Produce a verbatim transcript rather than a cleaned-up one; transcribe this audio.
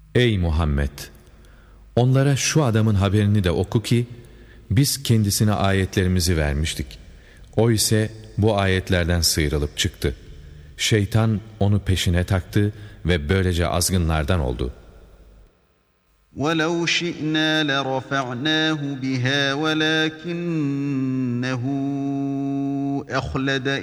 Ey Muhammed! Onlara şu adamın haberini de oku ki, biz kendisine ayetlerimizi vermiştik. O ise bu ayetlerden sıyrılıp çıktı. Şeytan onu peşine taktı ve böylece azgınlardan oldu. وَلَوْ شِئْنَا لَرَفَعْنَاهُ بِهَا وَلَكِنَّهُ أَخْلَدَ